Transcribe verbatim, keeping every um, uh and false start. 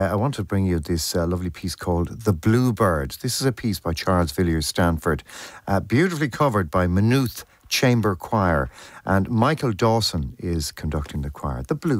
I want to bring you this uh, lovely piece called The Bluebird. This is a piece by Charles Villiers Stanford, uh, beautifully covered by Maynooth Chamber Choir, and Michael Dawson is conducting the choir. The Blue